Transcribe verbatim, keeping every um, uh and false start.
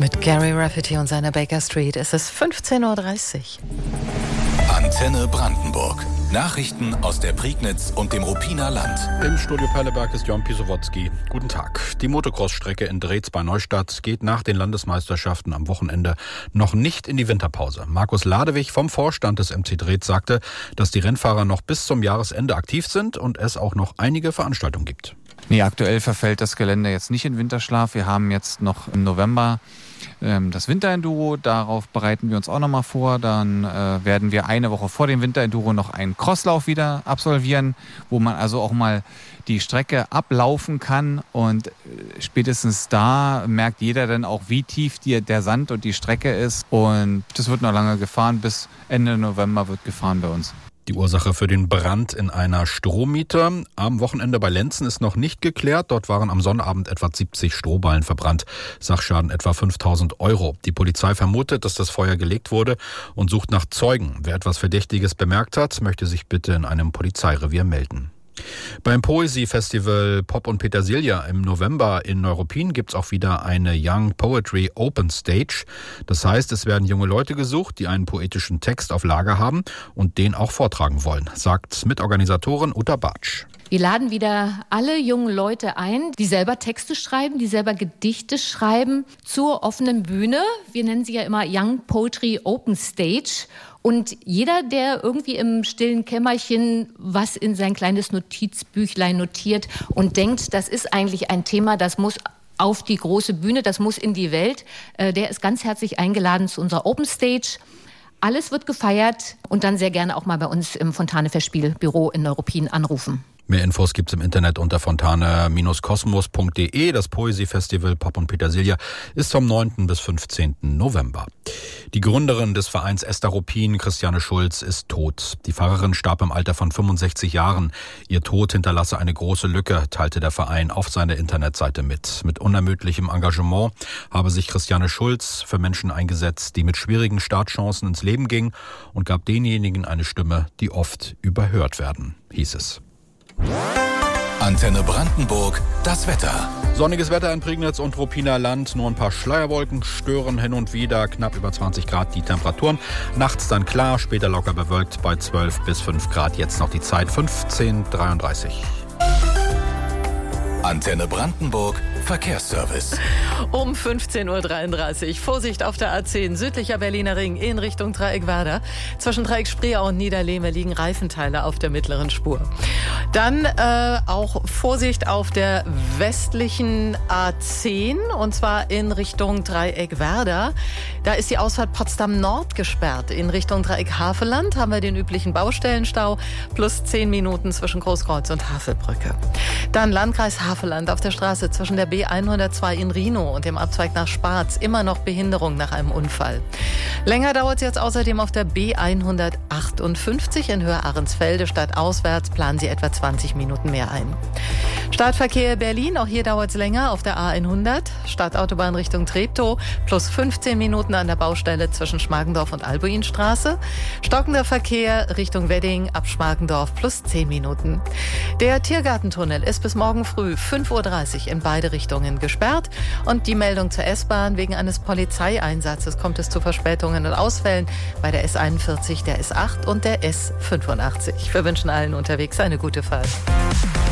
Mit Gary Rafferty und seiner Baker Street ist es fünfzehn Uhr dreißig. Antenne Brandenburg. Nachrichten aus der Prignitz und dem Ruppiner Land. Im Studio Perleberg ist Jon Pisowotzki. Guten Tag. Die Motocross-Strecke in Dreetz bei Neustadt geht nach den Landesmeisterschaften am Wochenende noch nicht in die Winterpause. Markus Ladewig vom Vorstand des M C Dreetz sagte, dass die Rennfahrer noch bis zum Jahresende aktiv sind und es auch noch einige Veranstaltungen gibt. Nee, aktuell verfällt das Gelände jetzt nicht in Winterschlaf. Wir haben jetzt noch im November ähm, das Winterenduro. Darauf bereiten wir uns auch nochmal vor. Dann äh, werden wir eine Woche vor dem Winterenduro noch einen Crosslauf wieder absolvieren, wo man also auch mal die Strecke ablaufen kann. Und äh, spätestens da merkt jeder dann auch, wie tief die, der Sand und die Strecke ist. Und das wird noch lange gefahren. Bis Ende November wird gefahren bei uns. Die Ursache für den Brand in einer Strohmiete am Wochenende bei Lenzen ist noch nicht geklärt. Dort waren am Sonnabend etwa siebzig Strohballen verbrannt. Sachschaden etwa fünftausend Euro. Die Polizei vermutet, dass das Feuer gelegt wurde und sucht nach Zeugen. Wer etwas Verdächtiges bemerkt hat, möchte sich bitte in einem Polizeirevier melden. Beim Poesie-Festival Pop und Petersilia im November in Neuruppin gibt's auch wieder eine Young Poetry Open Stage. Das heißt, es werden junge Leute gesucht, die einen poetischen Text auf Lager haben und den auch vortragen wollen, sagt Mitorganisatorin Uta Bartsch. Wir laden wieder alle jungen Leute ein, die selber Texte schreiben, die selber Gedichte schreiben, zur offenen Bühne. Wir nennen sie ja immer Young Poetry Open Stage. Und jeder, der irgendwie im stillen Kämmerchen was in sein kleines Notizbüchlein notiert und denkt, das ist eigentlich ein Thema, das muss auf die große Bühne, das muss in die Welt, der ist ganz herzlich eingeladen zu unserer Open Stage. Alles wird gefeiert und dann sehr gerne auch mal bei uns im Fontane-Festspielbüro in Neuruppin anrufen. Mehr Infos gibt's im Internet unter fontane Kosmos punkt de. Das Poesie-Festival Pop und Petersilia ist vom neunten bis fünfzehnten November. Die Gründerin des Vereins Esther Ruppin, Christiane Schulz, ist tot. Die Pfarrerin starb im Alter von fünfundsechzig Jahren. Ihr Tod hinterlasse eine große Lücke, teilte der Verein auf seiner Internetseite mit. Mit unermüdlichem Engagement habe sich Christiane Schulz für Menschen eingesetzt, die mit schwierigen Startchancen ins Leben gingen, und gab denjenigen eine Stimme, die oft überhört werden, hieß es. Antenne Brandenburg, das Wetter. Sonniges Wetter in Prignitz und Ruppiner Land. Nur ein paar Schleierwolken stören hin und wieder. Knapp über zwanzig Grad die Temperaturen. Nachts dann klar, später locker bewölkt bei zwölf bis fünf Grad. Jetzt noch die Zeit fünfzehn Uhr dreiunddreißig. Antenne Brandenburg, Verkehrsservice. Um fünfzehn Uhr dreiunddreißig. Vorsicht auf der A zehn, südlicher Berliner Ring in Richtung Dreieck-Werder. Zwischen Dreieck Spreeau und Niederlehme liegen Reifenteile auf der mittleren Spur. Dann äh, auch Vorsicht auf der westlichen A zehn, und zwar in Richtung Dreieck-Werder. Da ist die Ausfahrt Potsdam Nord gesperrt. In Richtung Dreieck-Havelland haben wir den üblichen Baustellenstau plus zehn Minuten zwischen Großkreuz und Havelbrücke. Dann Landkreis Havelland auf der Straße zwischen der B hundertzwei in Rhinow und dem Abzweig nach Sparz. Immer noch Behinderung nach einem Unfall. Länger dauert es jetzt außerdem auf der B hundertachtundfünfzig in Höhe Ahrensfelde. Stadtauswärts planen Sie etwa zwanzig Minuten mehr ein. Startverkehr Berlin, auch hier dauert es länger auf der A hundert. Stadtautobahn Richtung Treptow plus fünfzehn Minuten an der Baustelle zwischen Schmargendorf und Albuinstraße. Stockender Verkehr Richtung Wedding ab Schmargendorf plus zehn Minuten. Der Tiergartentunnel ist bis morgen früh fünf Uhr dreißig in beide Richtungen gesperrt. Und die Meldung zur S-Bahn: Wegen eines Polizeieinsatzes kommt es zu Verspätungen und Ausfällen bei der S einundvierzig, der S acht und der S fünfundachtzig. Wir wünschen allen unterwegs eine gute Fahrt.